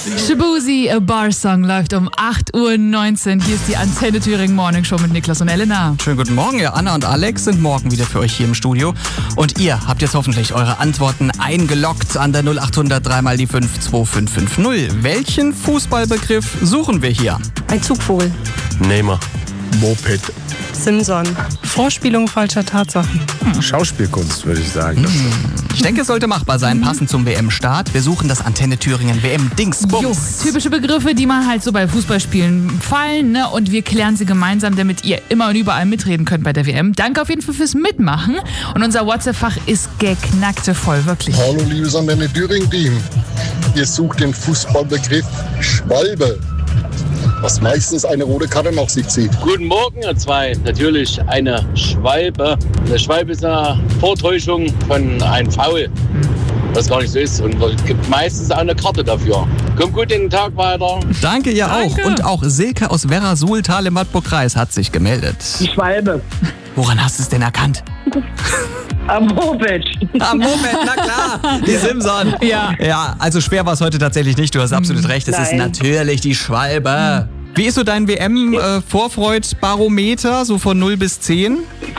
Shabuzi, A Bar Song läuft um 8:19 Uhr. Hier ist die Antenne Thüringen Morning Show mit Niklas und Elena. Schönen guten Morgen, ja, Anna und Alex sind morgen wieder für euch hier im Studio. Und ihr habt jetzt hoffentlich eure Antworten eingeloggt an der 0800 3 mal die 5 2550. Welchen Fußballbegriff suchen wir hier? Ein Zugvogel. Neymar. Moped. Simson. Vorspielung falscher Tatsachen. Schauspielkunst, würde ich sagen. Ich denke, es sollte machbar sein, passend zum WM-Start. Wir suchen das Antenne Thüringen WM-Dingsbums. Typische Begriffe, die man halt so bei Fußballspielen fallen, ne? Und wir klären sie gemeinsam, damit ihr immer und überall mitreden könnt bei der WM. Danke auf jeden Fall fürs Mitmachen. Und unser WhatsApp-Fach ist geknackte voll, wirklich. Hallo, liebes Antenne Thüringen-Team. Ihr sucht den Fußballbegriff Schwalbe, was meistens eine rote Karte nach sich zieht. Guten Morgen, ihr zwei. Natürlich eine Schwalbe. Eine Schwalbe ist eine Vortäuschung von einem Foul, was gar nicht so ist. Und es gibt meistens auch eine Karte dafür. Kommt gut in den Tag weiter. Danke, ihr auch. Und auch Silke aus Werra-Suhltal im Wartburg-Kreis hat sich gemeldet. Die Schwalbe. Woran hast du es denn erkannt? Am Moped. Am Moped, na klar, die Simson. Ja, also schwer war es heute tatsächlich nicht. Du hast absolut recht, es ist natürlich die Schwalbe. Wie ist so dein WM-Vorfreud-Barometer, so von 0 bis 10?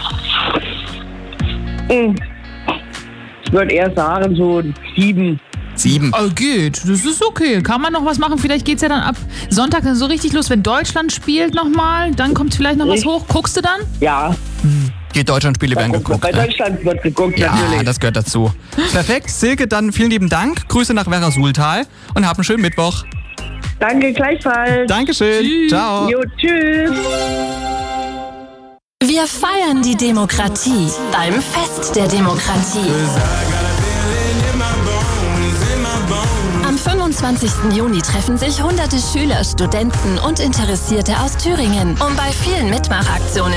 Ich würde eher sagen, so 7. 7. Oh, geht. Das ist okay. Kann man noch was machen? Vielleicht geht's ja dann ab Sonntag dann so richtig los, wenn Deutschland spielt nochmal. Dann kommt vielleicht noch was hoch. Guckst du dann? Ja. Die Deutschlandspiele werden geguckt. Bei Ne? Deutschland wird geguckt, Ja, natürlich. das gehört dazu. Perfekt. Silke, dann vielen lieben Dank. Grüße nach Werra-Suhltal und hab einen schönen Mittwoch. Danke, gleichfalls. Dankeschön. Tschüss. Ciao. Jo, tschüss. Wir feiern die Demokratie beim Fest der Demokratie. Am 25. Juni treffen sich hunderte Schüler, Studenten und Interessierte aus Thüringen, um bei vielen Mitmachaktionen